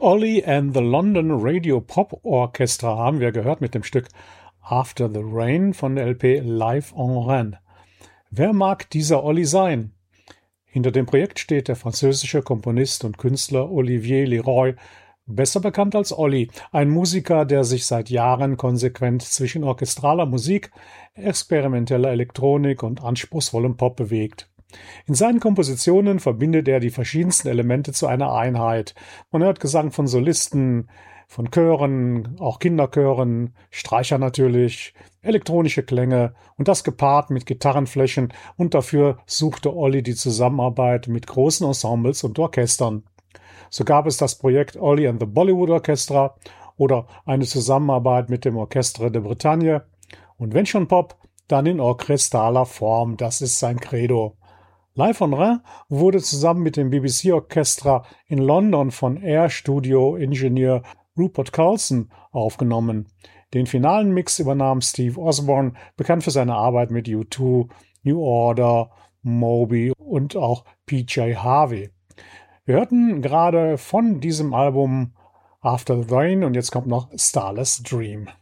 Ollie and the London Radio Pop Orchestra haben wir gehört mit dem Stück After the Rain von der LP Live en Rennes. Wer mag dieser Ollie sein? Hinter dem Projekt steht der französische Komponist und Künstler Olivier Leroy, besser bekannt als Ollie, ein Musiker, der sich seit Jahren konsequent zwischen orchestraler Musik, experimenteller Elektronik und anspruchsvollem Pop bewegt. In seinen Kompositionen verbindet er die verschiedensten Elemente zu einer Einheit. Man hört Gesang von Solisten, von Chören, auch Kinderchören, Streicher natürlich, elektronische Klänge und das gepaart mit Gitarrenflächen, und dafür suchte Ollie die Zusammenarbeit mit großen Ensembles und Orchestern. So gab es das Projekt Ollie and the Bollywood Orchestra oder eine Zusammenarbeit mit dem Orchestre de Bretagne. Und wenn schon Pop, dann in orchestraler Form, das ist sein Credo. Live en Rennes wurde zusammen mit dem BBC-Orchestra in London von Air-Studio-Ingenieur Rupert Carlson aufgenommen. Den finalen Mix übernahm Steve Osborne, bekannt für seine Arbeit mit U2, New Order, Moby und auch PJ Harvey. Wir hörten gerade von diesem Album After the Rain und jetzt kommt noch Starless Dream.